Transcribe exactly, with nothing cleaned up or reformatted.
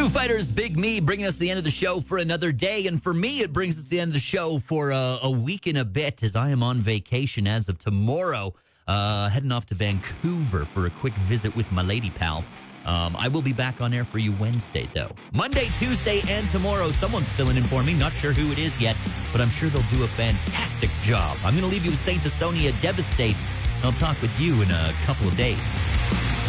Fighters, Big Me, bringing us to the end of the show for another day. And for me, it brings us to the end of the show for uh, a week and a bit as I am on vacation as of tomorrow. Uh, heading off to Vancouver for a quick visit with my lady pal. Um, I will be back on air for you Wednesday, though. Monday, Tuesday, and tomorrow, someone's filling in for me. Not sure who it is yet, but I'm sure they'll do a fantastic job. I'm going to leave you with Saint Estonia Devastate. I'll talk with you in a couple of days.